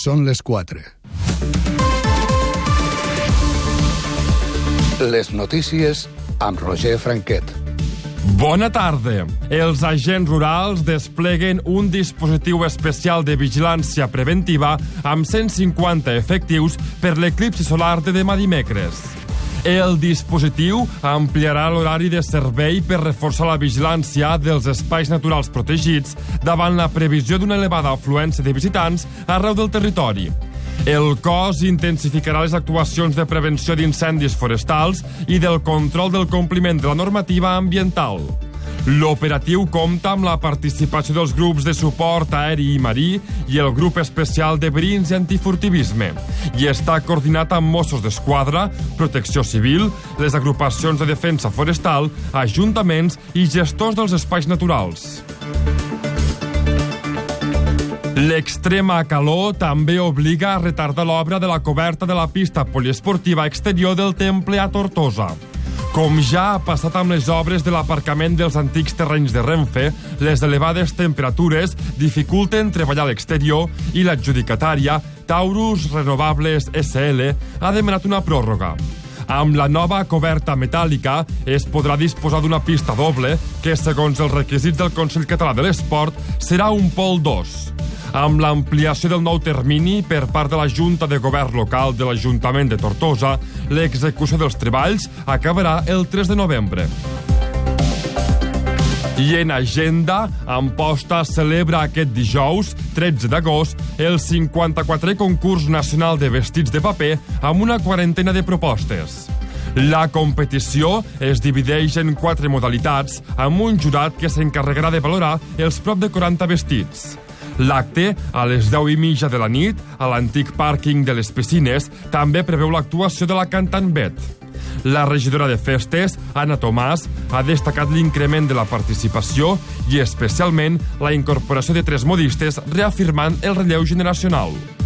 Són les 4. Les notícies amb Roger Franquet. Bona tarda. Els agents rurals despleguen un dispositiu especial de vigilància preventiva amb 150 efectius per l'eclipsi solar de demà dimecres. El dispositiu ampliarà l'horari de servei per reforçar la vigilància dels espais naturals protegits davant la previsió d'una elevada afluència de visitants arreu del territori. El cos intensificarà les actuacions de prevenció d'incendis forestals i del control del compliment de la normativa ambiental. L'operatiu compta amb la participació dels grups de suport aeri i marí i el grup especial de verins i antifurtivisme i està coordinat amb Mossos d'Esquadra, Protecció Civil, les agrupacions de defensa forestal, ajuntaments i gestors dels espais naturals. L'extrema calor també obliga a retardar l'obra de la coberta de la pista poliesportiva exterior del Temple a Tortosa. Com ja ha passat amb les obres de l'aparcament dels antics terrenys de Renfe, les elevades temperatures dificulten treballar a l'exterior i l'adjudicatària, Taurus Renovables SL, ha demanat una pròrroga. Amb la nova coberta metàl·lica es podrà disposar d'una pista doble que, segons els requisits del Consell Català de l'Esport, serà un pol 2. Amb l'ampliació del nou termini per part de la Junta de Govern Local de l'Ajuntament de Tortosa, l'execució dels treballs acabarà el 3 de novembre. I en agenda, Amposta celebra aquest dijous, 13 d'agost, el 54è concurs nacional de vestits de paper amb una quarantena de propostes. La competició es divideix en 4 modalitats, amb un jurat que s'encarregarà de valorar els prop de 40 vestits. L'acte, a les 10:30 de la nit, a l'antic pàrquing de les piscines, també preveu l'actuació de la cantant Bet. La regidora de festes, Anna Tomàs, ha destacat l'increment de la participació i especialment la incorporació de 3 modistes, reafirmant el relleu generacional.